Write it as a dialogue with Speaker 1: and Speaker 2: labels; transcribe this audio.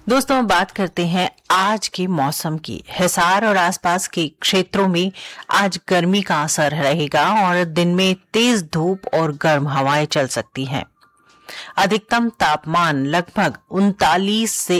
Speaker 1: दोस्तों, बात करते हैं आज के मौसम की। हिसार और आसपास के क्षेत्रों में आज गर्मी का असर रहेगा और दिन में तेज धूप और गर्म हवाएं चल सकती हैं। अधिकतम तापमान लगभग 39 से